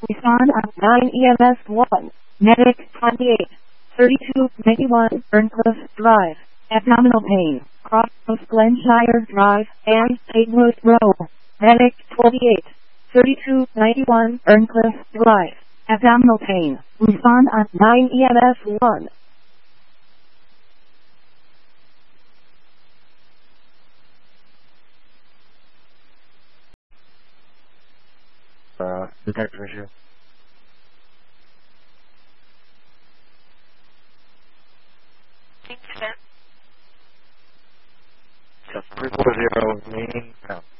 Respond on 9 EMS 1. Medic 28. 3291 Ferncliff Drive. Abdominal pain. Cross Glenshire Drive and Haywood Road. Medic 28. 3291 Ferncliff Drive. Abdominal pain. Respond on 9 EMS 1. Detective issue. Yes, 340 main.